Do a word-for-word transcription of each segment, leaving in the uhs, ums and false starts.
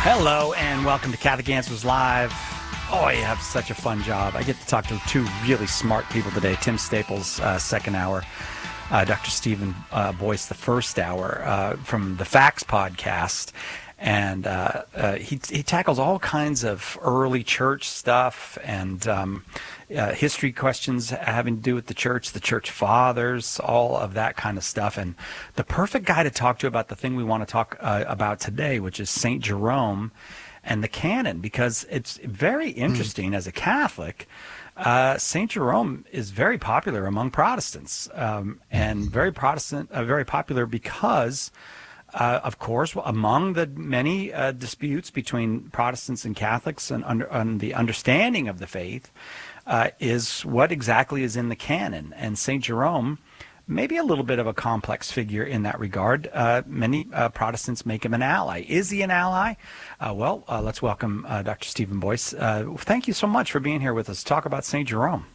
Hello and welcome to Catholic Answers Live. Oh, you have such a fun job. I get to talk to two really smart people today. Tim Staples, uh, second hour. Uh, Doctor Stephen uh, Boyce, the first hour, uh, from the Facts podcast. And uh, uh, he, he tackles all kinds of early church stuff and um, uh, history questions having to do with the church, the church fathers, all of that kind of stuff. And the perfect guy to talk to about the thing we want to talk uh, about today, which is Saint Jerome and the canon, because it's very interesting mm. as a Catholic. Uh, Saint Jerome is very popular among Protestants, um, and very Protestant, uh, very popular because, uh, of course, among the many uh, disputes between Protestants and Catholics and under, on the understanding of the faith, uh, is what exactly is in the canon. And Saint Jerome, maybe a little bit of a complex figure in that regard. Uh, many uh, Protestants make him an ally. Is he an ally? Uh, well, uh, let's welcome uh, Doctor Stephen Boyce. Uh, thank you so much for being here with us to talk about Saint Jerome.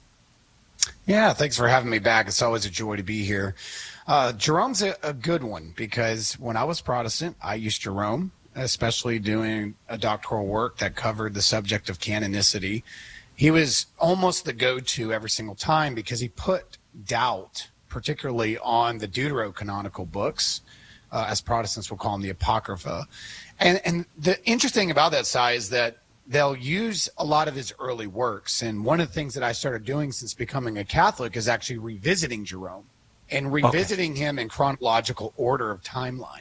Yeah, thanks for having me back. It's always a joy to be here. Uh, Jerome's a, a good one because when I was Protestant, I used Jerome, especially doing a doctoral work that covered the subject of canonicity. He was almost the go-to every single time because he put doubt particularly on the deuterocanonical books, uh, as Protestants will call them, the Apocrypha. And and the interesting about that, Si, is that they'll use a lot of his early works. And one of the things that I started doing since becoming a Catholic is actually revisiting Jerome and revisiting okay. him in chronological order of timeline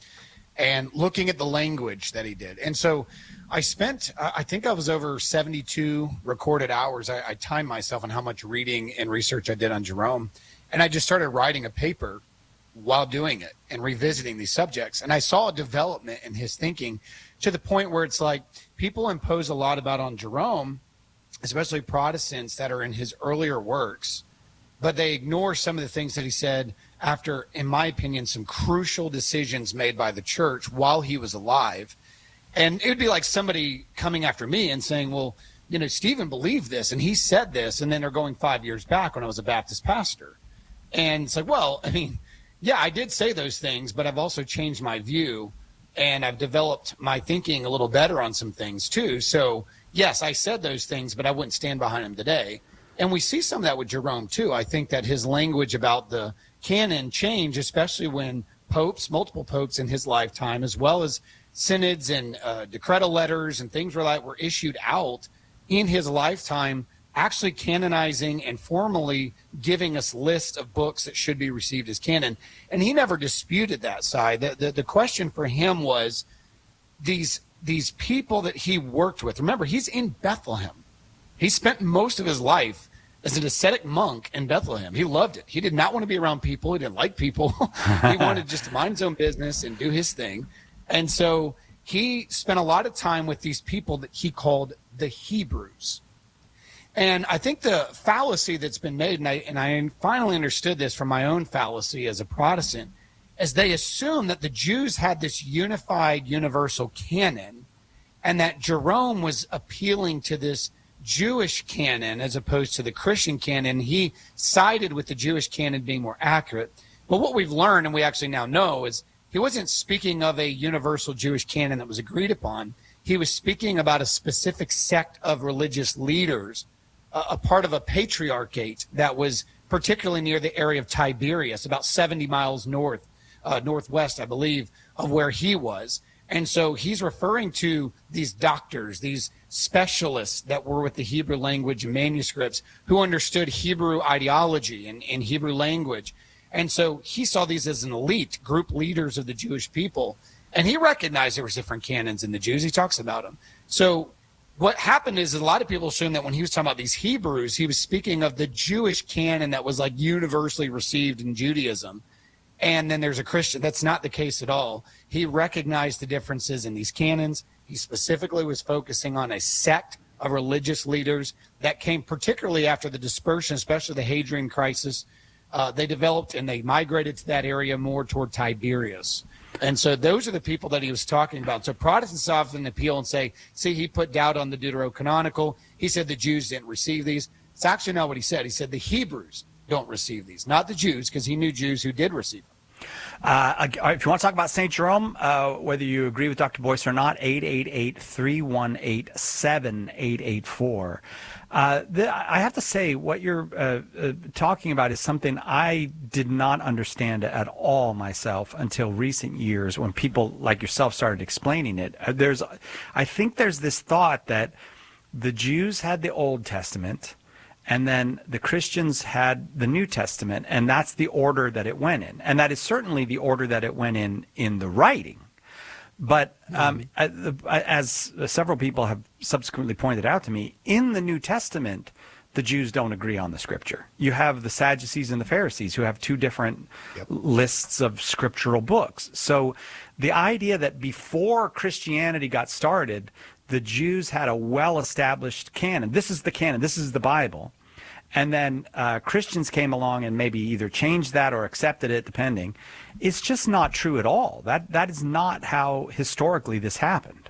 and looking at the language that he did. And so I spent, uh, I think I was over seventy-two recorded hours. I, I timed myself on how much reading and research I did on Jerome. And I just started writing a paper while doing it and revisiting these subjects. And I saw a development in his thinking to the point where it's like people impose a lot about on Jerome, especially Protestants that are in his earlier works, but they ignore some of the things that he said after, in my opinion, some crucial decisions made by the church while he was alive. And it would be like somebody coming after me and saying, well, you know, Stephen believed this and he said this, and then they're going five years back when I was a Baptist pastor. And it's like, well, I mean, yeah, I did say those things, but I've also changed my view and I've developed my thinking a little better on some things too. So yes, I said those things, but I wouldn't stand behind them today. And we see some of that with Jerome too. I think that his language about the canon changed, especially when popes, multiple popes in his lifetime, as well as synods and uh, decretal letters and things were like were issued out in his lifetime, actually canonizing and formally giving us lists of books that should be received as canon. And he never disputed that side. The, the, the question for him was these, these people that he worked with. Remember, he's in Bethlehem. He spent most of his life as an ascetic monk in Bethlehem. He loved it. He did not want to be around people. He didn't like people. He wanted just to mind his own business and do his thing. And so he spent a lot of time with these people that he called the Hebrews. And I think the fallacy that's been made, and I, and I finally understood this from my own fallacy as a Protestant, is they assume that the Jews had this unified universal canon and that Jerome was appealing to this Jewish canon as opposed to the Christian canon. He sided with the Jewish canon being more accurate. But what we've learned, and we actually now know, is he wasn't speaking of a universal Jewish canon that was agreed upon. He was speaking about a specific sect of religious leaders, a part of a patriarchate that was particularly near the area of Tiberias, about seventy miles north, uh, northwest, I believe, of where he was. And so he's referring to these doctors, these specialists that were with the Hebrew language and manuscripts who understood Hebrew ideology and, and Hebrew language. And so he saw these as an elite group leaders of the Jewish people. And he recognized there was different canons in the Jews. He talks about them. So what happened is a lot of people assume that when he was talking about these Hebrews, he was speaking of the Jewish canon that was like universally received in Judaism. And then there's a Christian. That's not the case at all. He recognized the differences in these canons. He specifically was focusing on a sect of religious leaders that came particularly after the dispersion, especially the Hadrian crisis. Uh, they developed and they migrated to that area more toward Tiberias. And so those are the people that he was talking about. So Protestants often appeal and say, see, he put doubt on the Deuterocanonical. He said the Jews didn't receive these. It's actually not what he said. He said the Hebrews don't receive these, not the Jews, because he knew Jews who did receive them. Uh, if you want to talk about Saint Jerome, uh, whether you agree with Doctor Boyce or not, eight eight eight, three one eight, seven eight eight four. Uh, the, I have to say, what you're uh, uh, talking about is something I did not understand at all myself until recent years when people like yourself started explaining it. Uh, there's, I think there's this thought that the Jews had the Old Testament, and then the Christians had the New Testament, and that's the order that it went in. And that is certainly the order that it went in in the writing. But um, as several people have subsequently pointed out to me, in the New Testament, the Jews don't agree on the scripture. You have the Sadducees and the Pharisees who have two different yep. lists of scriptural books. So the idea that before Christianity got started, the Jews had a well-established canon. This is the canon. This is the Bible. And then uh, Christians came along and maybe either changed that or accepted it, depending. It's just not true at all. That that is not how historically this happened.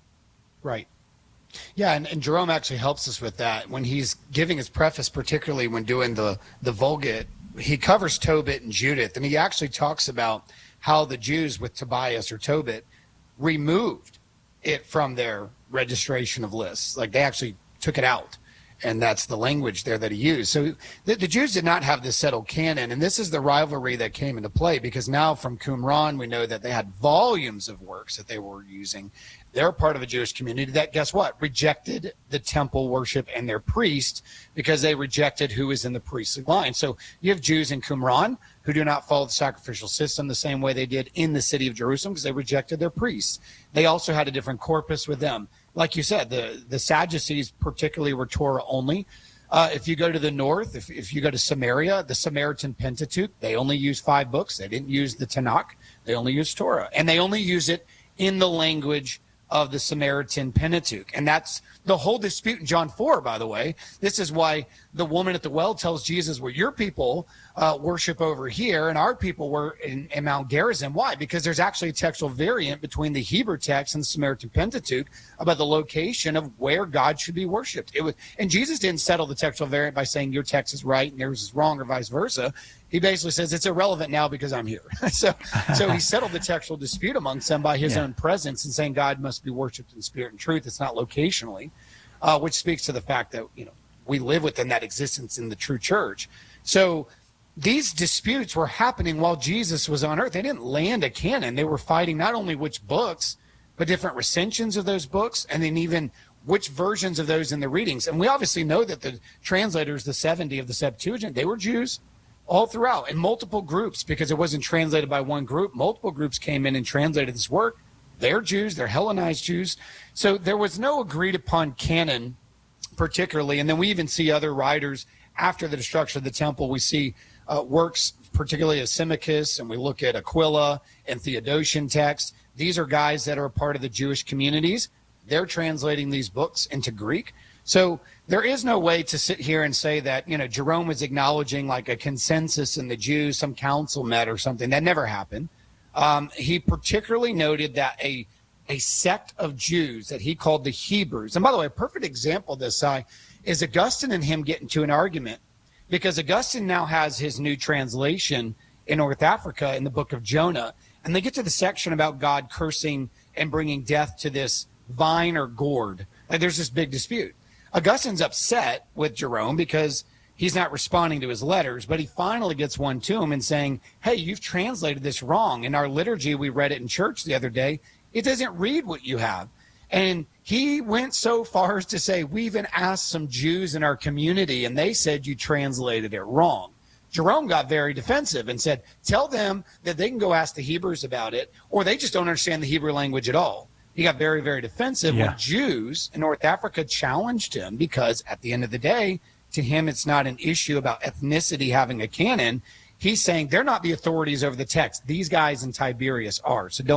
Right. Yeah, and, and Jerome actually helps us with that. When he's giving his preface, particularly when doing the, the Vulgate, he covers Tobit and Judith, and he actually talks about how the Jews with Tobias or Tobit removed it from their registration of lists. Like they actually took it out. And that's the language there that he used. So the, the Jews did not have this settled canon. And this is the rivalry that came into play, because now from Qumran, we know that they had volumes of works that they were using. They're part of a Jewish community that, guess what, rejected the temple worship and their priest because they rejected who is in the priestly line. So you have Jews in Qumran who do not follow the sacrificial system the same way they did in the city of Jerusalem because they rejected their priests. They also had a different corpus with them. Like you said, the, the Sadducees particularly were Torah only. Uh, if you go to the north, if, if you go to Samaria, the Samaritan Pentateuch, they only use five books. They didn't use the Tanakh. They only use Torah. And they only use it in the language of the Samaritan Pentateuch. And that's the whole dispute in John four, by the way. This is why the woman at the well tells Jesus, well, your people uh, worship over here and our people were in, in Mount Gerizim. Why? Because there's actually a textual variant between the Hebrew text and the Samaritan Pentateuch about the location of where God should be worshipped. It was, and Jesus didn't settle the textual variant by saying your text is right and yours is wrong or vice versa. He basically says it's irrelevant now because I'm here. so so he settled the textual dispute amongst them by his yeah. own presence and saying God must be worshipped in spirit and truth. It's not locationally, uh, which speaks to the fact that, you know, we live within that existence in the true church. So these disputes were happening while Jesus was on earth. They didn't land a canon. They were fighting not only which books, but different recensions of those books, and then even which versions of those in the readings. And we obviously know that the translators, the seventy of the Septuagint, they were Jews all throughout in multiple groups because it wasn't translated by one group. Multiple groups came in and translated this work. They're Jews. They're Hellenized Jews. So there was no agreed upon canon particularly. And then we even see other writers after the destruction of the temple. We see uh, works, particularly of Symmachus, and we look at Aquila and Theodotian texts. These are guys that are a part of the Jewish communities. They're translating these books into Greek. So there is no way to sit here and say that, you know, Jerome was acknowledging like a consensus in the Jews, some council met or something. That never happened. Um, he particularly noted that a a sect of Jews that he called the Hebrews, and by the way, a perfect example of this uh, is Augustine and him getting to an argument, because Augustine now has his new translation in North Africa in the book of Jonah, and they get to the section about God cursing and bringing death to this vine or gourd. Like there's this big dispute. Augustine's upset with Jerome because he's not responding to his letters, but he finally gets one to him and saying, hey, you've translated this wrong. In our liturgy, we read it in church the other day. It doesn't read what you have. And he went so far as to say, we even asked some Jews in our community, and they said you translated it wrong. Jerome got very defensive and said, tell them that they can go ask the Hebrews about it, or they just don't understand the Hebrew language at all. He got very, very defensive yeah. when Jews in North Africa challenged him, because at the end of the day, to him, it's not an issue about ethnicity having a canon. He's saying they're not the authorities over the text. These guys in Tiberias are. So don't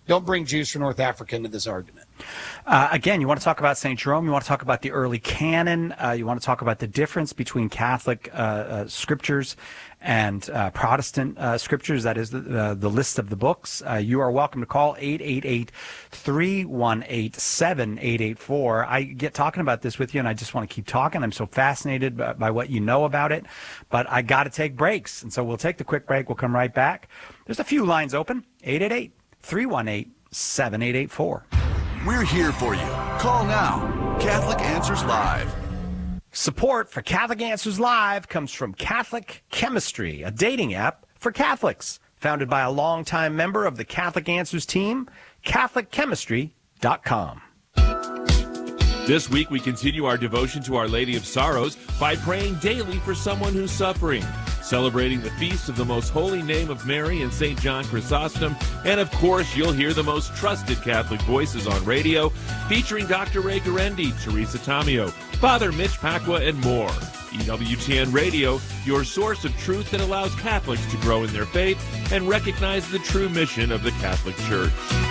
don't bring Jews from North Africa into this argument. Uh, again, you want to talk about Saint Jerome, you want to talk about the early canon, uh, you want to talk about the difference between Catholic uh, uh, scriptures and uh, Protestant uh, scriptures, that is the, uh, the list of the books. Uh, you are welcome to call eight eight eight, three one eight, seven eight eight four. I get talking about this with you, and I just want to keep talking. I'm so fascinated by, by what you know about it, but I got to take breaks, and so we'll take the quick break. We'll come right back. There's a few lines open, eight eight eight, three one eight, seven eight eight four. We're here for you. Call now. Catholic Answers Live. Support for Catholic Answers Live comes from Catholic Chemistry, a dating app for Catholics. Founded by a longtime member of the Catholic Answers team, Catholic Chemistry dot com. This week, we continue our devotion to Our Lady of Sorrows by praying daily for someone who's suffering, celebrating the feast of the Most Holy Name of Mary and Saint John Chrysostom, and of course, you'll hear the most trusted Catholic voices on radio, featuring Doctor Ray Guarendi, Teresa Tomeo, Father Mitch Pacwa, and more. E W T N Radio, your source of truth that allows Catholics to grow in their faith and recognize the true mission of the Catholic Church.